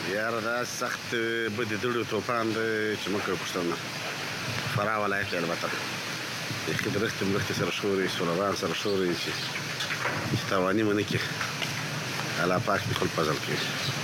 یاره دا سخت بدی دړو توپان دی چې موږ پښتانه فراه ولایت کې البته یخي درخت سره شوري سولوان سره شوري چې توانی منه کې الله پاک دې خپل فضل کړي.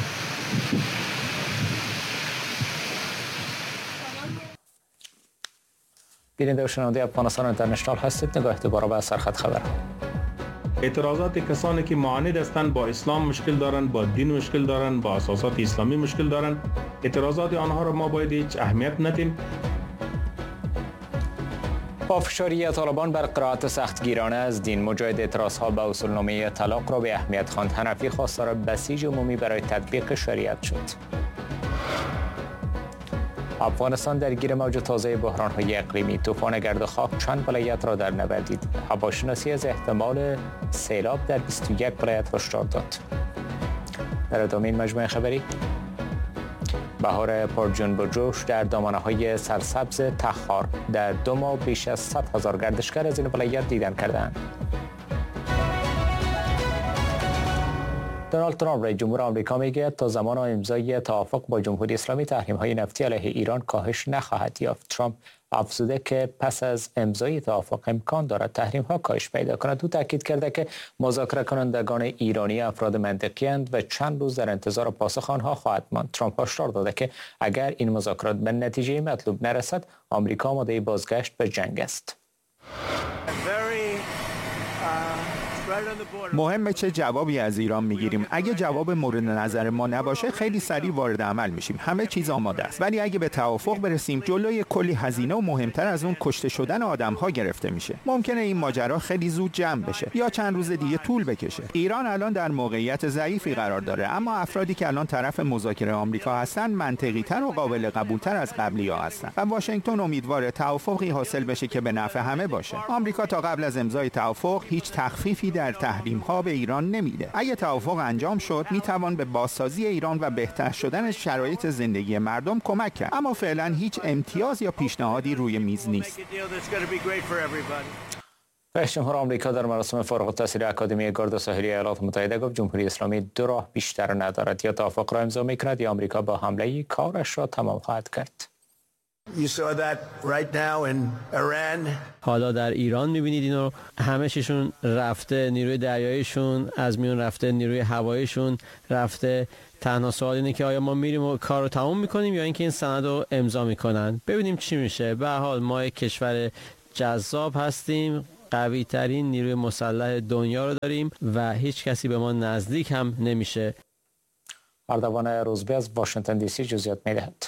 بیننده و شنونده افغانستان اینترنشنال هستید. نگاه دوباره به سرخط خبر. اعتراضات کسانی که معاند هستند با اسلام مشکل دارند، با دین مشکل دارند، با اساسات اسلامی مشکل دارند، اعتراضات آنها را ما باید هیچ اهمیت ندیم. پافشاری طالبان بر قرائت سختگیرانه از دین، مجاهد اعتراضها به اصولنامه طلاق را به اهمیت خواند. حنفی خواستار بسیج عمومی برای تطبیق شریعت شد. افغانستان درگیر موج تازه بحران‌های اقلیمی، طوفان گرد و خاک چند ولایت را در نبردید. هواشناسی از احتمال سیلاب در 21 ولایت هشدار داد. در ادامه این مجموعه خبری، بهار پرجنب و جوش در دامنه‌های سرسبز تخار، در 2 ماه بیش از 100,000 گردشگر از این ولایت دیدن کردند. دونالد ترامپ رئیس جمهور آمریکا میگه تا زمان امضای توافق با جمهوری اسلامی تحریم‌های نفتی علیه ایران کاهش نخواهد یافت. ترامپ افزوده که پس از امضای توافق امکان دارد تحریم‌ها کاهش پیدا کند. او تاکید کرده که مذاکره کنندگان ایرانی افراد منطقی اند و چند روز در انتظار پاسخ آنها خواهد ماند. ترامپ هشدار داده که اگر این مذاکرات به نتیجه مطلوب نرسد، آمریکا آماده بازگشت به جنگ است. مهمه چه جوابی از ایران میگیریم. اگه جواب مورد نظر ما نباشه خیلی سریع وارد عمل میشیم. همه چیز آماده است. ولی اگه به توافق برسیم جلوی کلی هزینه و مهمتر از اون کشته شدن آدم‌ها گرفته میشه. ممکنه این ماجرا خیلی زود جمع بشه یا چند روز دیگه طول بکشه. ایران الان در موقعیت ضعیفی قرار داره، اما افرادی که الان طرف مذاکره آمریکا هستن منطقی‌تر و قابل قبول‌تر از قبلی‌ها هستن و واشنگتن امیدواره توافقی حاصل بشه که به نفع همه باشه. آمریکا تا قبل از امضای توافق هیچ تخفیفی در تحریم‌ها به ایران نمیده. اگه توافق انجام شد میتوان به بازسازی ایران و بهتر شدن شرایط زندگی مردم کمک کرد، اما فعلا هیچ امتیاز یا پیشنهادی روی میز نیست. رئیس جمهور آمریکا در مراسم فارغ التحصیلی اکادمی گارد ساحلی ایالات متحده گفت جمهوری اسلامی 2 راه بیشتر ندارد، یا توافق را امضا می‌کند یا آمریکا با حمله کارش را تمام خواهد کرد. حالا در ایران می‌بینید اینو، همه چیشون رفته، نیروی دریاییشون از میون رفته، نیروی هواییشون رفته. تنها سوال اینه که آیا ما میریم و کار رو تمام می‌کنیم یا اینکه این سند رو امضا می‌کنن. ببینیم چی میشه. به هر حال ما یک کشور جذاب هستیم، قوی ترین نیروی مسلح دنیا رو داریم و هیچ کسی به ما نزدیک هم نمیشه. اردوان روزبی از واشنگتن دی سی جزئیات می‌دهد.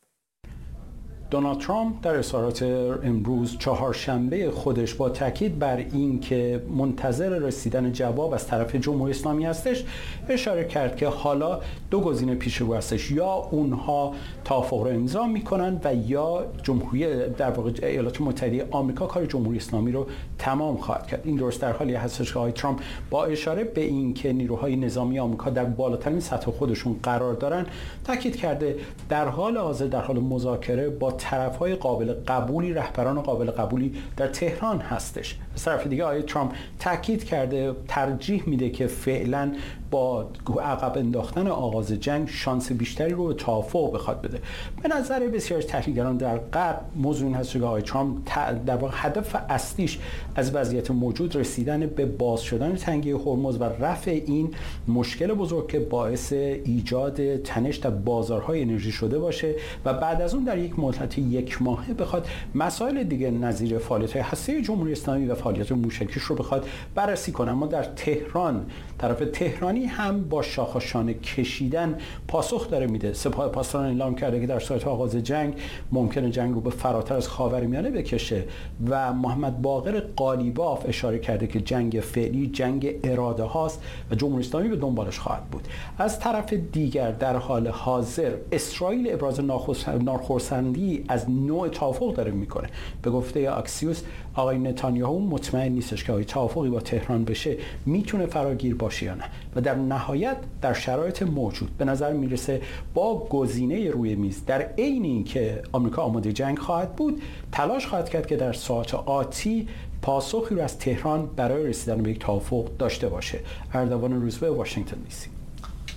دونالد ترامپ در اظهارات امروز چهارشنبه خودش با تاکید بر این که منتظر رسیدن جواب از طرف جمهوری اسلامی هستش اشاره کرد که حالا 2 گزینه پیش رو هستش، یا اونها توافق رو امضا میکنن و یا جمهوری در واقع ایالات متحده آمریکا کار جمهوری اسلامی رو تمام خواهد کرد. این درست در حالی هستش که آقای ترامپ با اشاره به این که نیروهای نظامی آمریکا در بالاترین سطح خودشون قرار دارن تاکید کرده در حال حاضر در حال مذاکره با طرف‌های قابل قبولی، رهبران قابل قبولی در تهران هستش. از طرف دیگه آقای ترامپ تاکید کرده ترجیح میده که فعلا با عقب انداختن آغاز جنگ شانس بیشتری رو به توافق بخواد بده. به نظر بسیار از تحلیلگران در غرب موضوع این هست که آقای ترامپ در واقع هدف اصلیش از وضعیت موجود رسیدن به باز شدن تنگه هرمز و رفع این مشکل بزرگ که باعث ایجاد تنش در بازارهای انرژی شده باشه و بعد از اون در یک مدت 1 ماهه بخواد مسائل دیگه نظیر فعالیت‌های هسته جمهوری اسلامی و فعالیت موشکیش رو بخواد بررسی کنه. اما در تهران طرف تهرانی هم با شاخشانه کشیدن پاسخ داره میده. سپاه پاسداران اعلام کرده که در صورت آغاز جنگ ممکنه جنگ رو به فراتر از خاورمیانه بکشه و محمد باقر قالیباف اشاره کرده که جنگ فعلی جنگ اراده هاست و جمهوری اسلامی به دنبالش خواهد بود. از طرف دیگر در حال حاضر اسرائیل ابراز ناخرسندی از نوع توافق داره میکنه. به گفته اکسیوس آقای نتانیاهو مطمئن نیستش که توافقی با تهران بشه میتونه فراگیر باشه یا نه و در نهایت در شرایط موجود به نظر میرسه با گزینه روی میز در عین اینکه آمریکا آماده جنگ خواهد بود تلاش خواهد کرد که در ساعات آتی پاسخی رو از تهران برای رسیدن به یک توافق داشته باشه. اردوان روزبه، واشنگتن دی سی.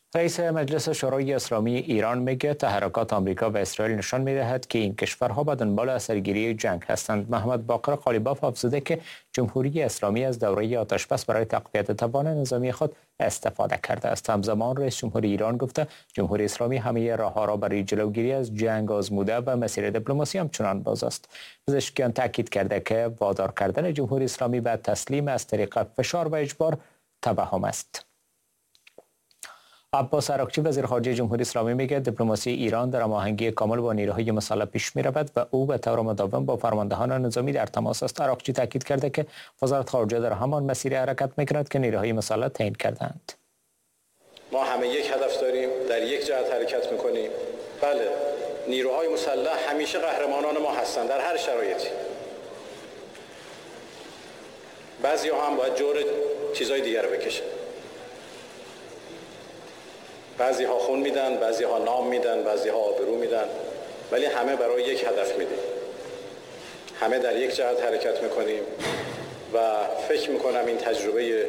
رئیس مجلس شورای اسلامی ایران میگه تحرکات آمریکا و اسرائیل نشان میدهد که این کشورها به دنبال اثرگیری جنگ هستند. محمد باقر قالیباف افزوده که جمهوری اسلامی از دوره آتشبس برای تقویت توان نظامی خود استفاده کرده است. همزمان رئیس جمهوری ایران گفته جمهوری اسلامی همه راهها را برای جلوگیری از جنگ آزموده و مسیر دیپلماسی همچنان باز است. پزشکیان تاکید کرده که وادار کردن جمهوری اسلامی به تسلیم از طریق فشار و اجبار توهم است. عباس عراقچی وزیر خارجه جمهوری اسلامی میگه دیپلماسی ایران در هماهنگی کامل با نیروهای مسلح پیش میرود و او به طور مداوم با فرماندهان نظامی در تماس است. عراقچی تاکید کرده که وزارت خارجه در همان مسیر حرکت میکند که نیروهای مسلح تعیین کردند. ما همه یک هدف داریم، در یک جهت حرکت میکنیم. بله، نیروهای مسلح همیشه قهرمانان ما هستند در هر شرایطی. بعضی‌ها هم باید جور چیزای دیگر رو بکشن. بعضی ها خون میدن، بعضی ها نام میدن، بعضی ها آبرو میدن، ولی همه برای یک هدف میدیم. همه در یک جهت حرکت میکنیم و فکر میکنم این تجربه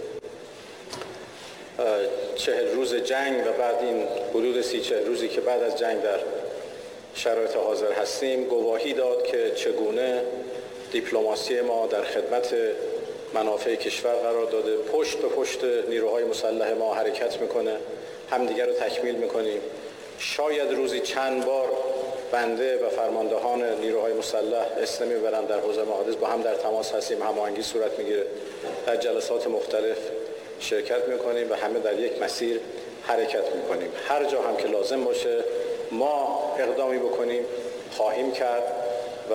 40 روز جنگ و بعد این حدود 30-40 روزی که بعد از جنگ در شرایط حاضر هستیم گواهی داد که چگونه دیپلماسی ما در خدمت منافع کشور قرار داده، پشت به پشت نیروهای مسلح ما حرکت میکنه، همدیگر رو تکمیل میکنیم. شاید روزی چند بار بنده و فرماندهان نیروهای مسلح اسلمی برن در حوزه محادث با هم در تماس هستیم، هماهنگی صورت میگیره، در جلسات مختلف شرکت میکنیم و همه در یک مسیر حرکت میکنیم. هر جا هم که لازم باشه ما اقدامی بکنیم خواهیم کرد و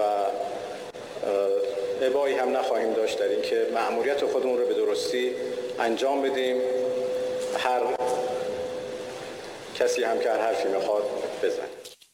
ابایی هم نخواهیم داشت در اینکه مأموریت خودمون رو به درستی انجام بدیم. هر کسی هم که هر حرفی میخواد بزنه.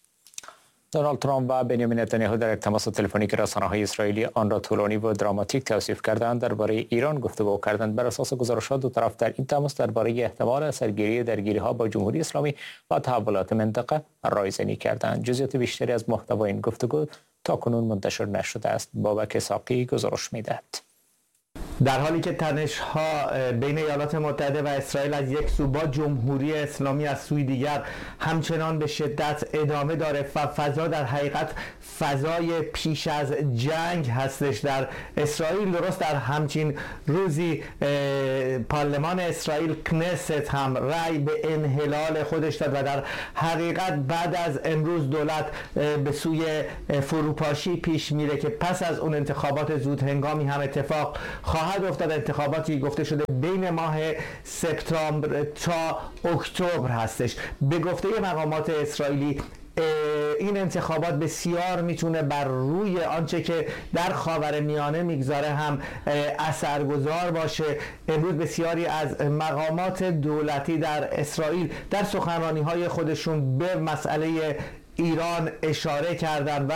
دونالد ترامپ و بنیامین نتانیاهو در تماس تلفنی که رسانه‌های اسرائیلی آن را طولانی و دراماتیک توصیف کردند درباره ایران گفتگو کردند. بر اساس گزارشات دو طرف در این تماس درباره احتمال اثرگیری درگیری‌ها با جمهوری اسلامی و تحولات منطقه رایزنی کردند. جزئیات بیشتری از محتوای این گفتگو تاکنون منتشر نشده است. بابک اسحاقی گزارش می‌دهد. در حالی که تنش‌ها بین ایالات متحده و اسرائیل از یک سو با جمهوری اسلامی از سوی دیگر همچنان به شدت ادامه داره و فضا در حقیقت فضای پیش از جنگ هستش در اسرائیل. درست در همچین روزی پارلمان اسرائیل کنست هم رأی به انحلال خودش داد و در حقیقت بعد از امروز دولت به سوی فروپاشی پیش میره که پس از اون انتخابات زود هنگامی هم اتفاق خواهد افتاد. انتخاباتی گفته شده بین ماه سپتامبر تا اکتبر هستش. به گفته مقامات اسرائیلی این انتخابات بسیار میتونه بر روی آنچه که در خاورمیانه میگذاره هم اثرگذار باشه. امروز بسیاری از مقامات دولتی در اسرائیل در سخنرانی‌های خودشون به مسئله ایران اشاره کردن و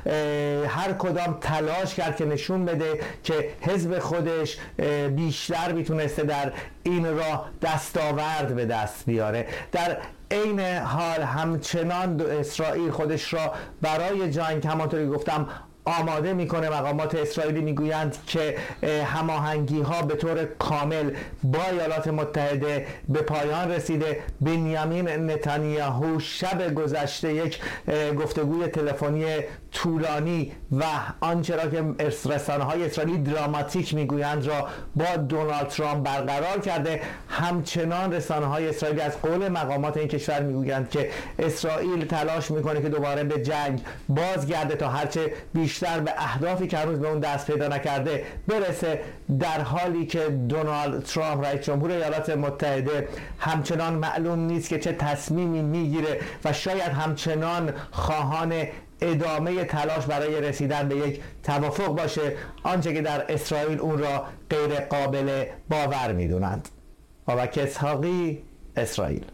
هر کدام تلاش کرد که نشون بده که حزب خودش بیشتر میتونسته در این راه دستاورد به دست بیاره. در عین حال همچنان اسرائیل خودش را برای جنگ همانطوری گفتم آماده میکنه. مقامات اسرائیلی میگویند که هماهنگی ها به طور کامل با ایالات متحده به پایان رسیده. بنیامین نتانیاهو شب گذشته یک گفتگوی تلفنی طولانی و آنچه را که رسانه‌های اسرائیلی دراماتیک میگویند را با دونالد ترامپ برقرار کرده. همچنان رسانه‌های اسرائیلی از قول مقامات این کشور میگویند که اسرائیل تلاش میکنه که دوباره به جنگ بازگرده تا هرچه بیشتر به اهدافی که هنوز به اون دست پیدا نکرده برسه، در حالی که دونالد ترامپ رئیس جمهور ایالات متحده همچنان معلوم نیست که چه تصمیمی میگیره و شاید همچنان خواهان ادامه تلاش برای رسیدن به یک توافق باشه، آنچه که در اسرائیل اون را غیر قابل باور میدونند. بابک اسحاقی، اسرائیل.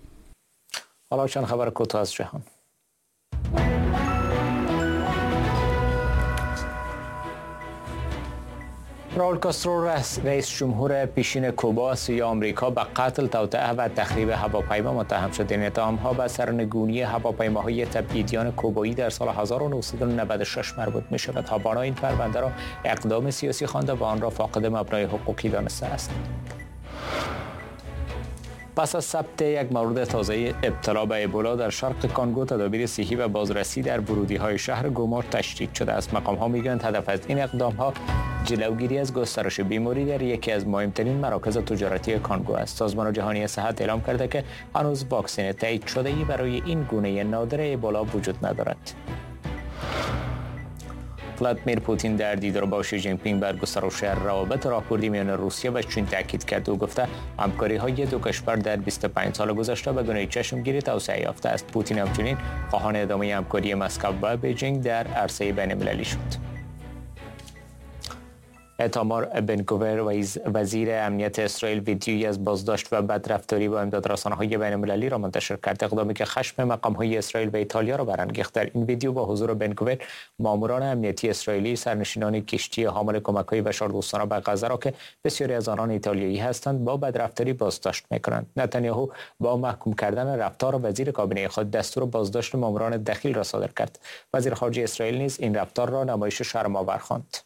حالا چند خبر کوتاه از جهان. راول کاسترو رئیس جمهور پیشین کوبا سوی آمریکا به قتل، توطئه و تخریب هواپیما متهم شد. این اتهام‌ها به سرنگونی هواپیماهای تبعیدیان کوبایی در سال 1996 مربوط می‌شود. هاوانا این پرونده را اقدام سیاسی خوانده و آن را فاقد مبنای حقوقی دانسته است. پس از ثبت یک مورد تازه ابتلا به ابولا در شرق کانگو، تدابیر صحی و بازرسی در ورودی‌های شهر گوما تشدید شده است. مقام‌ها می‌گویند هدف از این اقدام‌ها جلوگیری از گسترش بیماری در یکی از مهمترین مراکز تجارتی کانگو است. سازمان جهانی صحت اعلام کرده که هنوز واکسن تایید شده‌ای برای این گونه نادر ابولا وجود ندارد. ولادیمیر پوتین در دیدار با شی جین پینگ بر گسترش روابط راهبردی میان روسیه و چین تاکید کرد و گفته همکاری‌های دو کشور در 25 سال گذشته به گونه چشمگیری توسعه یافته است. پوتین همچنین خواهان ادامه همکاری مسکو و بیجینگ در عرصه بین‌المللی شد. ایتامار بن-گویر وزیر امنیت اسرائیل ویدیویی از بازداشت و بدرفتاری با امدادرسان‌های بین‌المللی را منتشر کرد. اقدامی که خشم مقام‌های اسرائیل و ایتالیا را برانگیخت. در این ویدیو با حضور بن-گویر ماموران امنیتی اسرائیلی سرنشینان کشتی حامل کمک‌های بشاردوستانه به غزه را که بسیاری از آنان ایتالیایی هستند با بدرفتاری بازداشت می‌کنند. نتانیاهو با محکوم کردن رفتار وزیر کابینه خود دستور بازداشت ماموران دخیل را صادر کرد. وزیر خارجه اسرائیل نیز این رفتار را نمایش شرم‌آور خواند.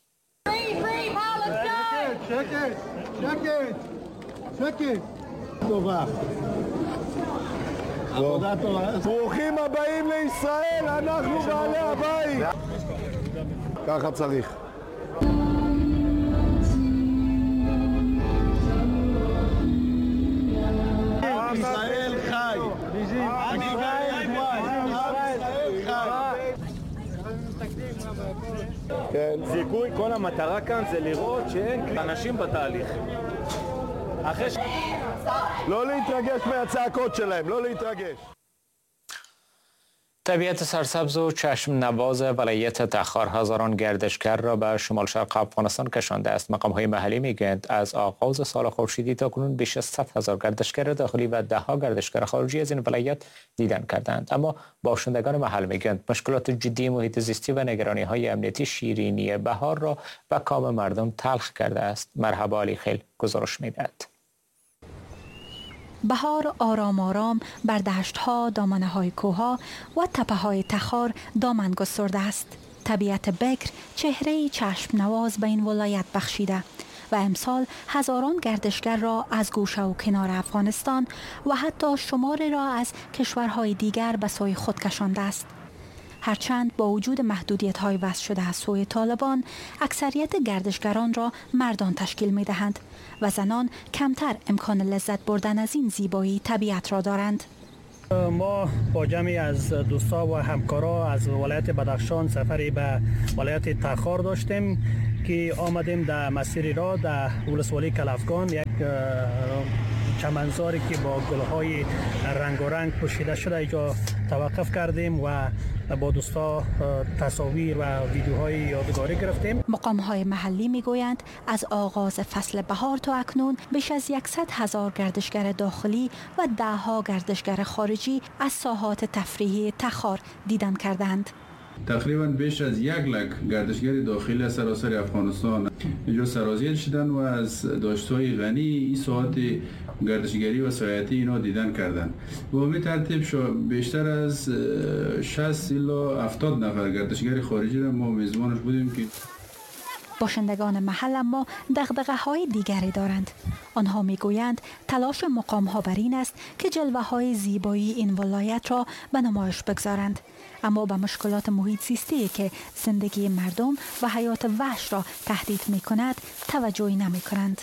ברוכים הבאים לישראל, אנחנו בעלי הבית. ככה צריך. ישראל חי. ישראל חי. כן. זיכוי, כל המטרה כאן זה לראות שאין אנשים בתהליך. לא להתרגש מהצעקות שלהם, לא להתרגש. طبیعت سرسبز و چشم نواز ولایت تخار هزاران گردشگر را به شمال شرق افغانستان کشانده است. مقام‌های محلی میگویند از آغاز سال خورشیدی تا کنون بیش از 100,000 گردشگر داخلی و ده‌ها گردشگر خارجی از این ولایت دیدن کردند. اما باشندگان محل میگویند مشکلات جدی محیط زیستی و نگرانی‌های امنیتی شیرینی بهار را به کام مردم تلخ کرده است. مرحبا علی خیل گزارش می‌دهد. بهار آرام آرام بر دشت‌ها، دامنه‌های کوه‌ها و تپه‌های تخار دامن گسترده است. طبیعت بکر چهره چشم نواز به این ولایت بخشیده و امسال هزاران گردشگر را از گوشه و کنار افغانستان و حتی شماری را از کشورهای دیگر به سوی خود کشانده است. هرچند با وجود محدودیت‌های وضع شده از سوی طالبان، اکثریت گردشگران را مردان تشکیل می‌دهند و زنان کمتر امکان لذت بردن از این زیبایی طبیعت را دارند. ما با جمعی از دوستا و همکارا از ولایت بدخشان سفری به ولایت تخار داشتیم که آمدیم در مسیری را در ولسوالی کلافگان یک چمنزاری که با گل‌های رنگارنگ پوشیده شده اینجا توقف کردیم و با دوستا تصاویر و ویدیوهای یادگاری گرفتیم. مقام‌های محلی میگویند از آغاز فصل بهار تا اکنون بیش از 100,000 گردشگر داخلی و ده‌ها گردشگر خارجی از ساحات تفریحی تخار دیدن کردند. تقریبا بیش از 100,000 گردشگر داخلی از سراسر افغانستان اینجا سرازیر شدن و از داشت‌های غنی این ساحات گردشگری و سیاحتی اینا دیدن کردن. به همین ترتیب بیشتر از 60 الی 70 نفر گردشگر خارجی را ما میزبانش بودیم که باشندگان محل اما دغدغه‌های دیگری دارند. آنها میگویند تلاش مقام‌ها بر این است که جلوه‌های زیبایی این ولایت را به نمایش بگذارند، اما به مشکلات محیط زیستی که زندگی مردم و حیات وحش را تهدید می‌کند توجهی نمی‌کنند.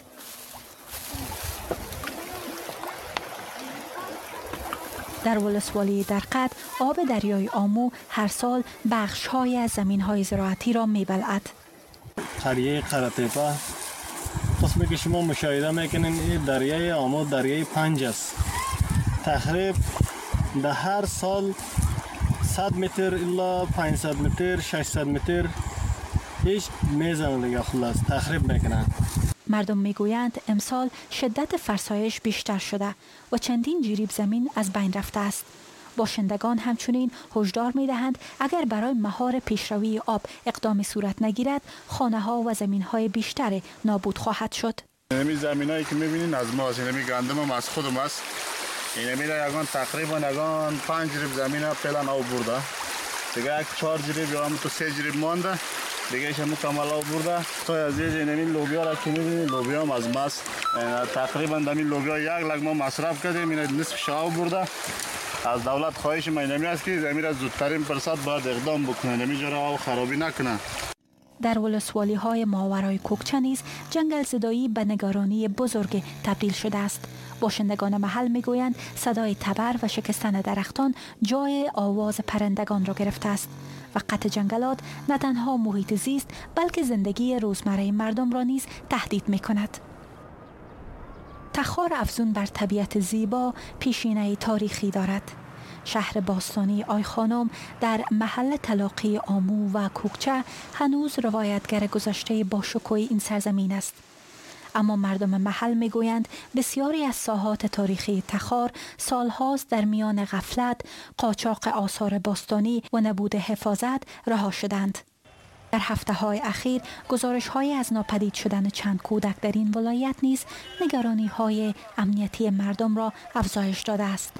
در ولسوالی درقد آب دریای آمو هر سال بخش‌های از زمین‌های زراعتی را می‌بلعد. قریه قرطیپه قسمی که شما مشاهده میکنین این دریای آمو دریای 5 است. تقریبا در هر سال 100 متر الا 500 متر 600 متر هیچ میزنه دیگه خلاص تخریب میکنن. مردم میگویند امسال شدت فرسایش بیشتر شده و چندین جریب زمین از بین رفته است. باشندگان همچنین هشدار می‌دهند اگر برای مهار پیشروی آب اقدامی صورت نگیرد خانه‌ها و زمین‌های بیشتر نابود خواهد شد. این زمینایی که می‌بینید از ما است، این گندم هم از خودم است. این میره یگان تقریبا یگان 5 جریب زمین فعلا آب برده. دیگه یک 4 جریب یا هم تو 3 جریب مانده. دیگه شما کاملا برده تو از این لوبیا را که می‌بینید لوبیا هم از ماست تقریبا دمی لوبیا 1 لک ما مصرف کردیم این نصف شاو برده از دولت خواهش ما اینمی است که زمین را زودترین فرصت باید اقدام بکنه نمیجا را خرابی نکنه. در ولسوالی های ماورای کوکچه نیز جنگل زدایی به نگرانی بزرگ تبدیل شده است. باشندگان محل میگویند صدای تبر و شکستن درختان جای آواز پرندگان را گرفته است و قطع جنگلات نه تنها محیط زیست بلکه زندگی روزمره مردم را نیز تهدید می کند. تخار افزون بر طبیعت زیبا پیشینه تاریخی دارد. شهر باستانی آی خانم در محل تلاقی آمو و کوکچه هنوز روایتگر گذشته باشکوه این سرزمین است. اما مردم محل میگویند بسیاری از ساحات تاریخی تخار سالهاست در میان غفلت، قاچاق آثار باستانی و نبود حفاظت رها شدند. در هفته‌های اخیر گزارش‌هایی از ناپدید شدن چند کودک در این ولایت نیز نگرانی‌های امنیتی مردم را افزایش داده است.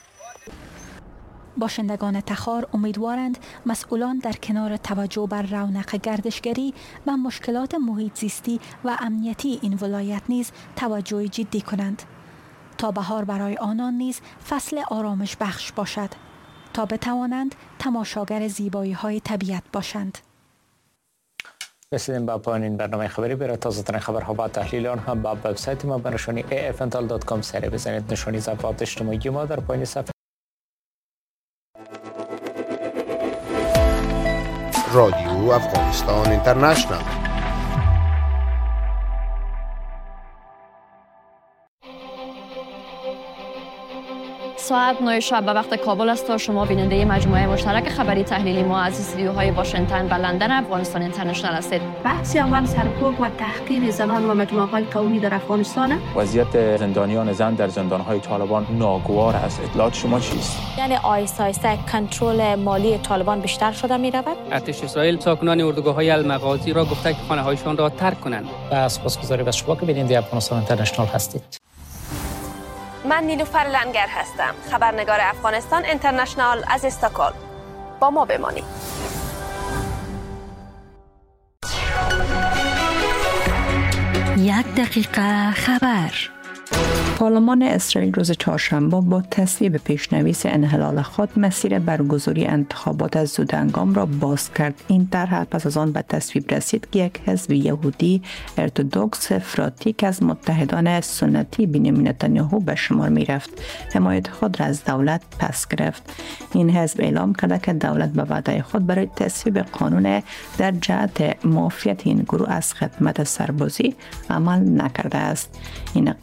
باشندگان تخار امیدوارند مسئولان در کنار توجه بر رونق گردشگری و مشکلات محیط زیستی و امنیتی این ولایت نیز توجه جدی کنند تا بهار برای آنان نیز فصل آرامش بخش باشد تا بتوانند تماشاگر زیبایی‌های طبیعت باشند. رسیدیم به پایان این برنامه خبری. برای تازه‌ترین خبرها و تحلیل آنها با وبسایت ما به نشانی afntal.com سر بزنید. نشانی صفحات اجتماعی ما در پایین صفحه رادیو افغانستان اینترنشنال. ساعت 9 شب به وقت کابل است تا شما بیننده مجموعه مشترک خبری تحلیلی ما از استودیوهای واشنگتن و لندن افغانستان اینترنشنال هستید. بحث اول سرکوب و تحقیر زنان و مجموعه‌های قومی در افغانستان. وضعیت زندانیان زن در زندان‌های طالبان ناگوار است. اطلاعات شما چیست؟ یعنی آیسته آیسته کنترل مالی طالبان بیشتر شده می‌رود. ارتش اسرائیل ساکنان اردوگاه‌های المغازی را گفته که خانه‌هایشان را ترک کنند. و سپاسگزاریم از شما که بیننده افغانستان اینترنشنال هستید. من نیلوفر لنگر هستم، خبرنگار افغانستان اینترنشنال از استکهلم. با ما بمانید. یک دقیقه خبر. پارلمان اسرائیل روز چهارشنبه با تصویب پیشنویس انحلال خود مسیر برگزاری انتخابات زودهنگام را باز کرد. این طرح پس از آن به تصویب رسید که یک حزب یهودی ارتدوکس افراطی که از متحدان سنتی بنیامین نتانیاهو به شمار می رفت حمایت خود را از دولت پس گرفت. این حزب اعلام کرده که دولت به وعده خود برای تصویب قانون در جهت معافیت این گروه از خدمت سربازی عمل نکرده است. این